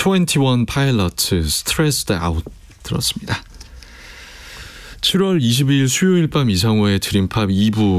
21 파일럿 스트레스드 아웃 들었습니다. 7월 22일 수요일 밤 이상호의 드림팝 2부